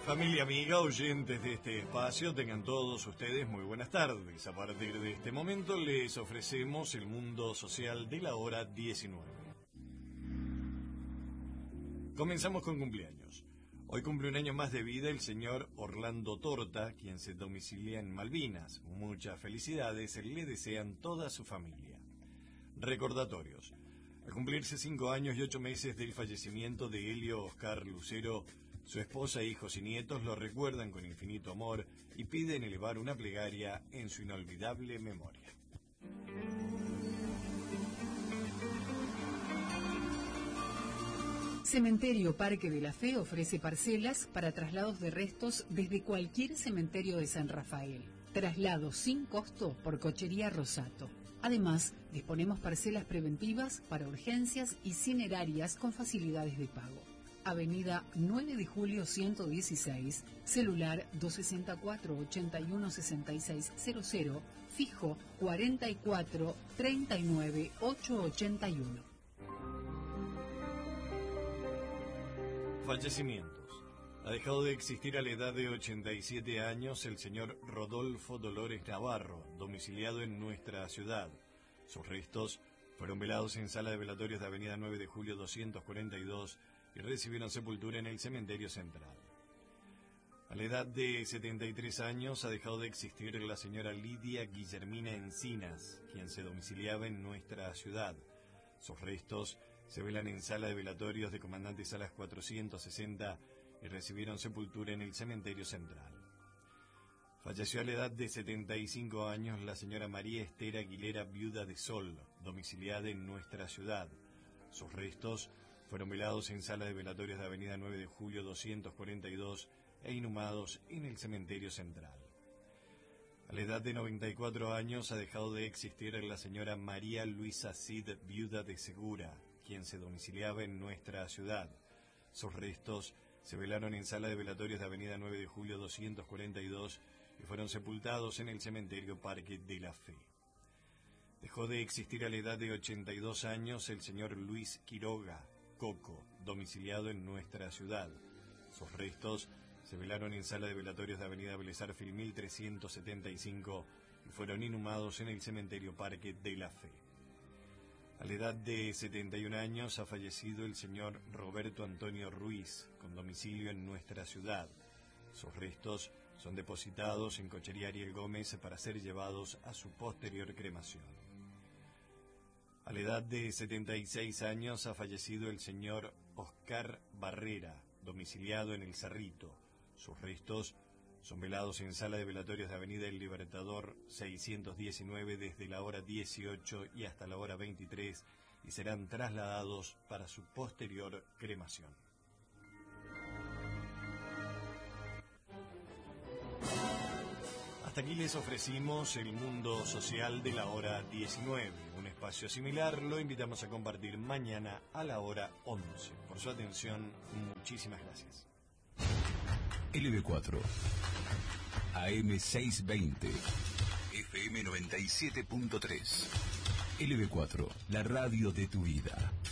Familia amiga, oyentes de este espacio, tengan todos ustedes muy buenas tardes. A partir de este momento les ofrecemos el mundo social de la hora 19. Comenzamos con cumpleaños. Hoy cumple un año más de vida el señor Orlando Torta, quien se domicilia en Malvinas. Muchas felicidades le desean toda su familia. Recordatorios. Al cumplirse 5 años y 8 meses del fallecimiento de Helio Oscar Lucero, su esposa, hijos y nietos lo recuerdan con infinito amor y piden elevar una plegaria en su inolvidable memoria. Cementerio Parque de la Fe ofrece parcelas para traslados de restos desde cualquier cementerio de San Rafael. Traslados sin costo por Cochería Rosato. Además, disponemos parcelas preventivas para urgencias y cinerarias con facilidades de pago. Avenida 9 de Julio 116, celular 264-816600, fijo 44-39-881. Fallecimientos. Ha dejado de existir a la edad de 87 años el señor Rodolfo Dolores Navarro, domiciliado en nuestra ciudad. Sus restos fueron velados en sala de velatorios de Avenida 9 de Julio 242 y recibieron sepultura en el cementerio central. A la edad de 73 años ha dejado de existir la señora Lidia Guillermina Encinas, quien se domiciliaba en nuestra ciudad. Sus restos se velan en sala de velatorios de Comandante Salas 460 y recibieron sepultura en el cementerio central. Falleció a la edad de 75 años la señora María Esther Aguilera, viuda de Sol, domiciliada en nuestra ciudad. Sus restos fueron velados en sala de velatorios de Avenida 9 de Julio 242 e inhumados en el cementerio central. A la edad de 94 años ha dejado de existir la señora María Luisa Cid, viuda de Segura, quien se domiciliaba en nuestra ciudad. Sus restos se velaron en sala de velatorios de Avenida 9 de Julio 242 y fueron sepultados en el cementerio Parque de la Fe. Dejó de existir a la edad de 82 años el señor Luis Quiroga, Coco, domiciliado en nuestra ciudad. Sus restos se velaron en sala de velatorios de Avenida Vélez Arfield 1375 y fueron inhumados en el cementerio Parque de la Fe. A la edad de 71 años ha fallecido el señor Roberto Antonio Ruiz, con domicilio en nuestra ciudad. Sus restos son depositados en Cochería Ariel Gómez para ser llevados a su posterior cremación. A la edad de 76 años ha fallecido el señor Oscar Barrera, domiciliado en El Cerrito. Sus restos son velados en sala de velatorios de Avenida El Libertador 619 desde la hora 18 y hasta la hora 23 y serán trasladados para su posterior cremación. Hasta aquí les ofrecimos el mundo social de la hora 19. Un espacio similar lo invitamos a compartir mañana a la hora 11. Por su atención, muchísimas gracias. LB4 AM 620 FM 97.3 LB4, la radio de tu vida.